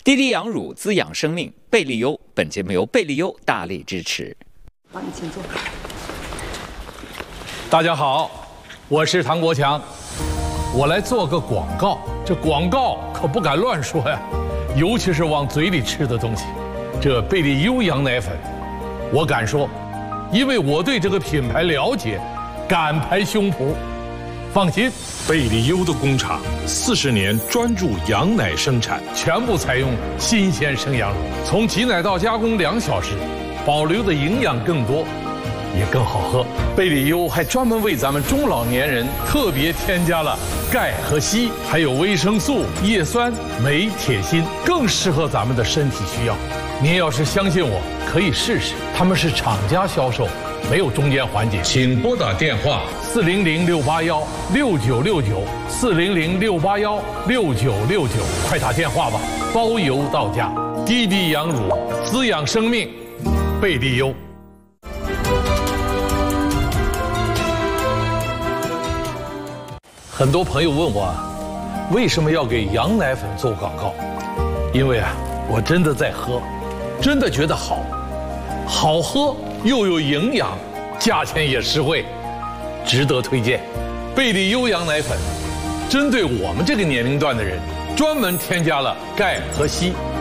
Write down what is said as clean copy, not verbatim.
滴滴羊乳滋养生命，贝利优。本节目由贝利优大力支持。 好，你请坐。 大家好，我是唐国强，我来做个广告。这广告可不敢乱说呀，尤其是往嘴里吃的东西。这贝利优羊奶粉，我敢说，因为我对这个品牌了解，敢拍胸脯。放心， 贝利优的工厂40年专注羊奶生产， 全部采用新鲜生羊乳，从挤奶到加工2小时，保留的营养更多，也更好喝。贝利优还专门为咱们中老年人特别添加了钙和硒，还有维生素、叶酸、镁、铁、锌，更适合咱们的身体需要。您要是相信我，可以试试，他们是厂家销售，没有中间环节。 请拨打电话 400-681-6969，400-681-6969，快打电话吧，包邮到家。滴滴羊乳滋养生命，贝利优。很多朋友问我，为什么要给羊奶粉做广告？因为我真的在喝，真的觉得好喝又有营养，价钱也实惠，值得推荐。贝利优羊奶粉针对我们这个年龄段的人，专门添加了钙和硒，